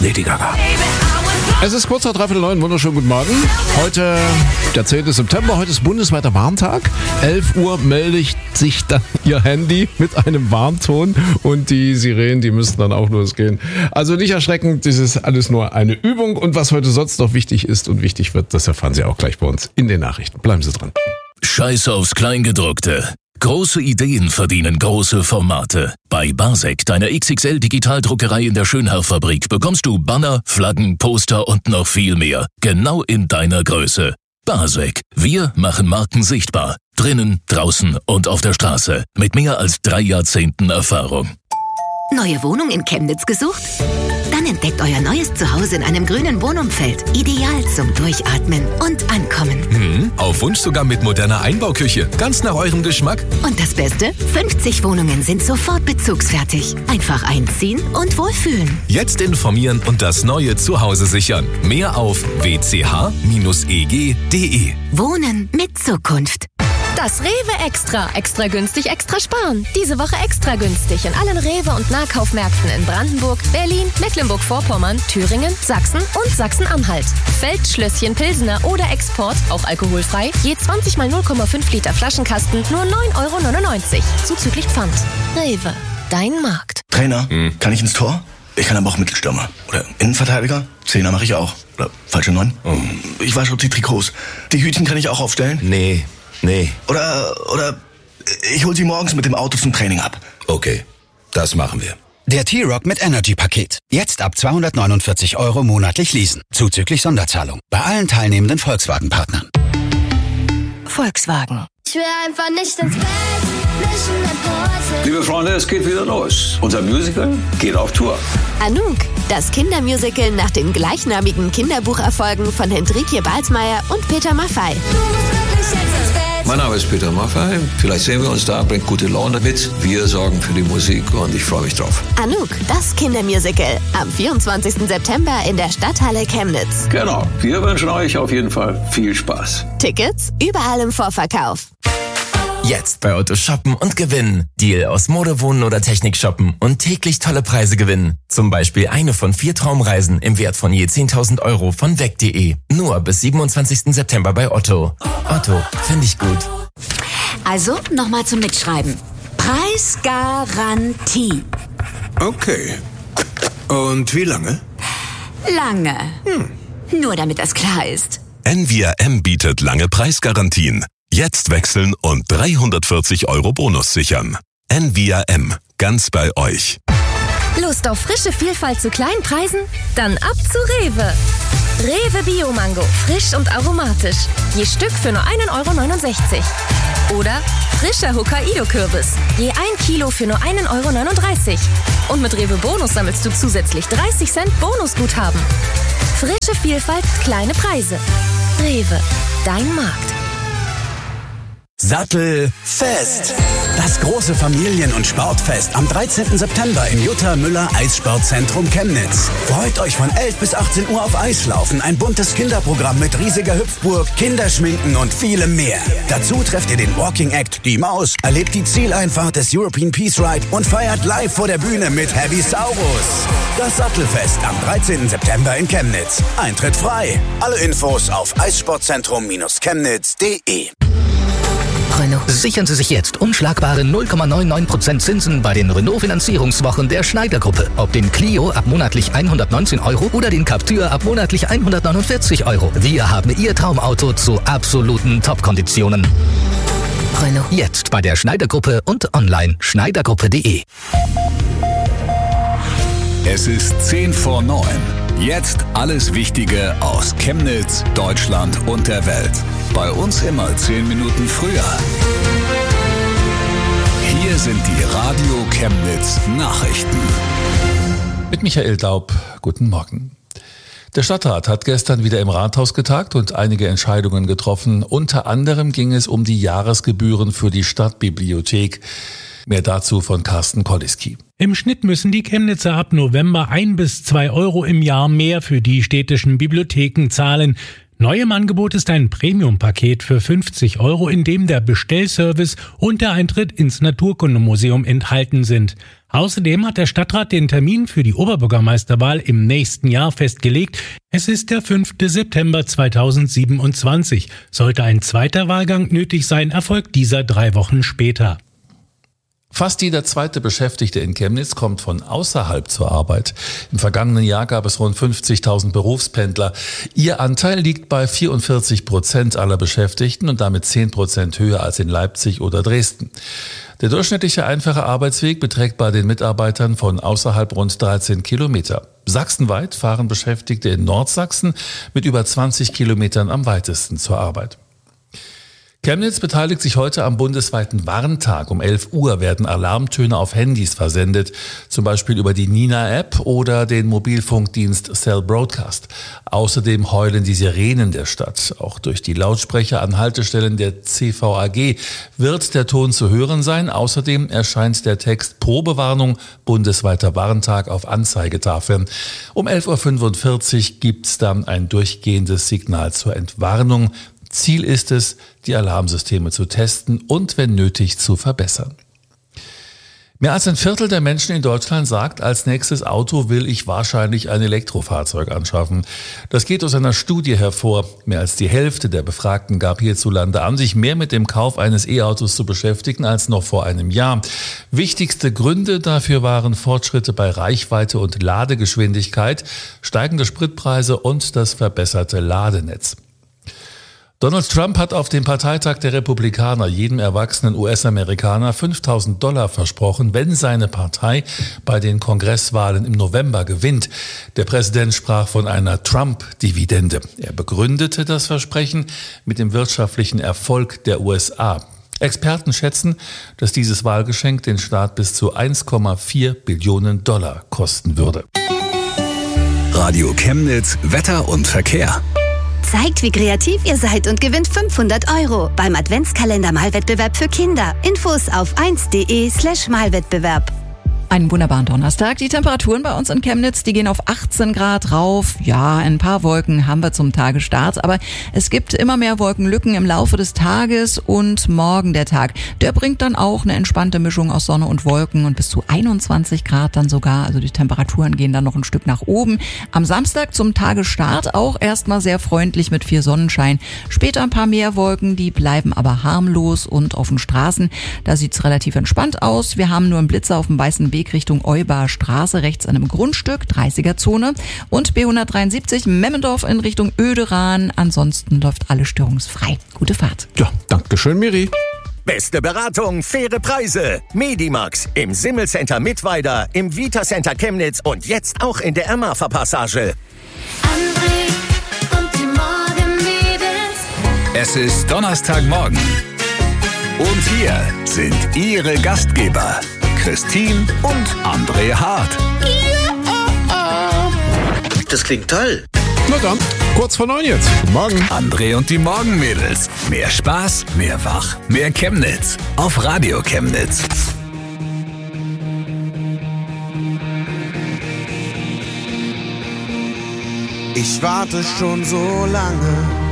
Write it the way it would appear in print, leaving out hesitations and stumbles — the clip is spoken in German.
Lady Gaga. Es ist kurz nach 8:45, wunderschönen guten Morgen. Heute der 10. September, heute ist bundesweiter Warntag. 11 Uhr meldet sich dann Ihr Handy mit einem Warnton und die Sirenen, die müssen dann auch losgehen. Also nicht erschrecken, das ist alles nur eine Übung und was heute sonst noch wichtig ist und wichtig wird, das erfahren Sie auch gleich bei uns in den Nachrichten. Bleiben Sie dran. Scheiß aufs Kleingedruckte. Große Ideen verdienen große Formate. Bei Basek, deiner XXL-Digitaldruckerei in der Schönherrfabrik, bekommst du Banner, Flaggen, Poster und noch viel mehr. Genau in deiner Größe. Basek. Wir machen Marken sichtbar. Drinnen, draußen und auf der Straße. Mit mehr als 3 Jahrzehnten Erfahrung. Neue Wohnung in Chemnitz gesucht? Dann entdeckt euer neues Zuhause in einem grünen Wohnumfeld. Ideal zum Durchatmen und Ankommen. Auf Wunsch sogar mit moderner Einbauküche. Ganz nach eurem Geschmack. Und das Beste? 50 Wohnungen sind sofort bezugsfertig. Einfach einziehen und wohlfühlen. Jetzt informieren und das neue Zuhause sichern. Mehr auf wch-eg.de. Wohnen mit Zukunft. Das Rewe Extra. Extra günstig, extra sparen. Diese Woche extra günstig in allen Rewe- und Nahkaufmärkten in Brandenburg, Berlin, Mecklenburg-Vorpommern, Thüringen, Sachsen und Sachsen-Anhalt. Feldschlösschen Pilsener oder Export, auch alkoholfrei, je 20 mal 0,5 Liter Flaschenkasten, nur 9,99 €. Zuzüglich Pfand. Rewe, dein Markt. Trainer, kann ich ins Tor? Ich kann aber auch Mittelstürmer. Oder Innenverteidiger? Zehner mache ich auch. Oder falsche 9? Ich wasche die Trikots. Die Hütchen kann ich auch aufstellen? Nee. Oder ich hol sie morgens mit dem Auto zum Training ab. Okay, das machen wir. Der T-Rock mit Energy-Paket. Jetzt ab 249 € monatlich leasen. Zuzüglich Sonderzahlung. Bei allen teilnehmenden Volkswagen-Partnern. Volkswagen. Ich will einfach nicht ins Bett, nicht in den Pose. Liebe Freunde, es geht wieder los. Unser Musical geht auf Tour. Anouk, das Kindermusical nach den gleichnamigen Kinderbucherfolgen von Hendrikje Balsmeier und Peter Maffay. Mein Name ist Peter Maffay. Vielleicht sehen wir uns da, bringt gute Laune mit. Wir sorgen für die Musik und ich freue mich drauf. Anouk, das Kindermusical. Am 24. September in der Stadthalle Chemnitz. Genau, wir wünschen euch auf jeden Fall viel Spaß. Tickets überall im Vorverkauf. Jetzt bei Otto shoppen und gewinnen. Deal aus Mode, Wohnen oder Technik shoppen und täglich tolle Preise gewinnen. Zum Beispiel eine von 4 Traumreisen im Wert von je 10.000 € von weg.de. Nur bis 27. September bei Otto. Otto, finde ich gut. Also nochmal zum Mitschreiben. Preisgarantie. Okay. Und wie lange? Lange. Nur damit das klar ist. NVRM bietet lange Preisgarantien. Jetzt wechseln und 340 € Bonus sichern. NVRM, ganz bei euch. Lust auf frische Vielfalt zu kleinen Preisen? Dann ab zu Rewe. Rewe Bio-Mango, frisch und aromatisch. Je Stück für nur 1,69 € Oder frischer Hokkaido-Kürbis. Je 1 Kilo für nur 1,39 € Und mit Rewe Bonus sammelst du zusätzlich 30 Cent Bonusguthaben. Frische Vielfalt, kleine Preise. Rewe, dein Markt. Sattelfest. Das große Familien- und Sportfest am 13. September im Jutta Müller Eissportzentrum Chemnitz. Freut euch von 11 bis 18 Uhr auf Eislaufen, ein buntes Kinderprogramm mit riesiger Hüpfburg, Kinderschminken und vielem mehr. Dazu trefft ihr den Walking Act Die Maus, erlebt die Zieleinfahrt des European Peace Ride und feiert live vor der Bühne mit Heavy Saurus. Das Sattelfest am 13. September in Chemnitz. Eintritt frei. Alle Infos auf eissportzentrum-chemnitz.de. Renault. Sichern Sie sich jetzt unschlagbare 0,99% Zinsen bei den Renault-Finanzierungswochen der Schneider-Gruppe. Ob den Clio ab monatlich 119 € oder den Captur ab monatlich 149 €. Wir haben Ihr Traumauto zu absoluten Top-Konditionen. Renault. Jetzt bei der Schneider-Gruppe und online schneidergruppe.de. Es ist 10 vor 9. Jetzt alles Wichtige aus Chemnitz, Deutschland und der Welt. Bei uns immer 10 Minuten früher. Hier sind die Radio Chemnitz Nachrichten. Mit Michael Daub, guten Morgen. Der Stadtrat hat gestern wieder im Rathaus getagt und einige Entscheidungen getroffen. Unter anderem ging es um die Jahresgebühren für die Stadtbibliothek. Mehr dazu von Carsten Koliski. Im Schnitt müssen die Chemnitzer ab November 1 bis 2 € im Jahr mehr für die städtischen Bibliotheken zahlen. Neu im Angebot ist ein Premium-Paket für 50 €, in dem der Bestellservice und der Eintritt ins Naturkundemuseum enthalten sind. Außerdem hat der Stadtrat den Termin für die Oberbürgermeisterwahl im nächsten Jahr festgelegt. Es ist der 5. September 2027. Sollte ein zweiter Wahlgang nötig sein, erfolgt dieser 3 Wochen später. Fast jeder zweite Beschäftigte in Chemnitz kommt von außerhalb zur Arbeit. Im vergangenen Jahr gab es rund 50.000 Berufspendler. Ihr Anteil liegt bei 44% aller Beschäftigten und damit 10% höher als in Leipzig oder Dresden. Der durchschnittliche einfache Arbeitsweg beträgt bei den Mitarbeitern von außerhalb rund 13 Kilometer. Sachsenweit fahren Beschäftigte in Nordsachsen mit über 20 Kilometern am weitesten zur Arbeit. Chemnitz beteiligt sich heute am bundesweiten Warntag. Um 11 Uhr werden Alarmtöne auf Handys versendet, zum Beispiel über die Nina-App oder den Mobilfunkdienst Cell Broadcast. Außerdem heulen die Sirenen der Stadt. Auch durch die Lautsprecher an Haltestellen der CVAG wird der Ton zu hören sein. Außerdem erscheint der Text Probewarnung, bundesweiter Warntag auf Anzeigetafeln. Um 11.45 Uhr gibt's dann ein durchgehendes Signal zur Entwarnung. Ziel ist es, die Alarmsysteme zu testen und, wenn nötig, zu verbessern. Mehr als ein Viertel der Menschen in Deutschland sagt, als nächstes Auto will ich wahrscheinlich ein Elektrofahrzeug anschaffen. Das geht aus einer Studie hervor. Mehr als die Hälfte der Befragten gab hierzulande an, sich mehr mit dem Kauf eines E-Autos zu beschäftigen als noch vor einem Jahr. Wichtigste Gründe dafür waren Fortschritte bei Reichweite und Ladegeschwindigkeit, steigende Spritpreise und das verbesserte Ladenetz. Donald Trump hat auf dem Parteitag der Republikaner jedem erwachsenen US-Amerikaner $5.000 versprochen, wenn seine Partei bei den Kongresswahlen im November gewinnt. Der Präsident sprach von einer Trump-Dividende. Er begründete das Versprechen mit dem wirtschaftlichen Erfolg der USA. Experten schätzen, dass dieses Wahlgeschenk den Staat bis zu $1,4 Billionen kosten würde. Radio Chemnitz, Wetter und Verkehr. Zeigt, wie kreativ ihr seid und gewinnt 500 € beim Adventskalender-Malwettbewerb für Kinder. Infos auf 1.de/Malwettbewerb. Einen wunderbaren Donnerstag. Die Temperaturen bei uns in Chemnitz, die gehen auf 18 Grad rauf. Ja, ein paar Wolken haben wir zum Tagesstart, aber es gibt immer mehr Wolkenlücken im Laufe des Tages und morgen der Tag. Der bringt dann auch eine entspannte Mischung aus Sonne und Wolken und bis zu 21 Grad dann sogar. Also die Temperaturen gehen dann noch ein Stück nach oben. Am Samstag zum Tagesstart auch erstmal sehr freundlich mit viel Sonnenschein. Später ein paar mehr Wolken, die bleiben aber harmlos und auf den Straßen. Da sieht's relativ entspannt aus. Wir haben nur einen Blitzer auf dem weißen Weg Richtung Eubacher Straße, rechts an einem Grundstück, 30er-Zone und B173 Memmendorf in Richtung Oederan. Ansonsten läuft alles störungsfrei. Gute Fahrt. Ja, danke schön, Miri. Beste Beratung, faire Preise. Medimax im Simmelcenter Mittweida, im Vita Center Chemnitz und jetzt auch in der Ermafer-Passage. André und die Morgenmädels. Es ist Donnerstagmorgen. Und hier sind Ihre Gastgeber, Christine und André Hart. Das klingt toll. Na dann, kurz vor 9 jetzt. Guten Morgen. André und die Morgenmädels. Mehr Spaß, mehr Wach, mehr Chemnitz. Auf Radio Chemnitz. Ich warte schon so lange